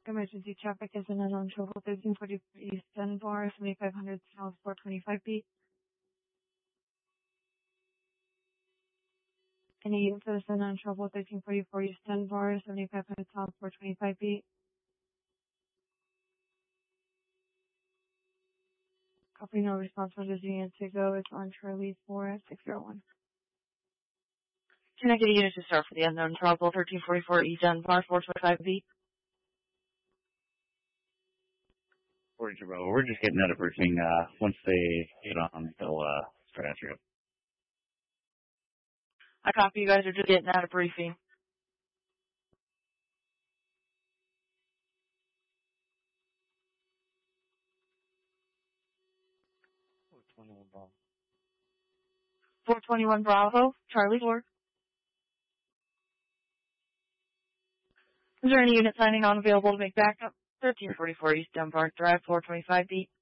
emergency traffic is in unknown trouble 1344 East Dunbar, 7500 South 425 feet. Any unit for the unknown trouble 1344 East Dunbar, 7500 South 425 feet. Copy, no response from this unit to go. It's on Charlie 4601. Can I get a unit to start for the unknown trouble 1344 East Dunbar 425 feet? 42 Bravo. We're just getting out of briefing. Once they get on, they'll start answering up. I copy. You guys are just getting out of briefing. Bravo. 421 Bravo, Charlie 4. Is there any unit signing on available to make backup? 1344 East Dunbar Drive, 425 feet.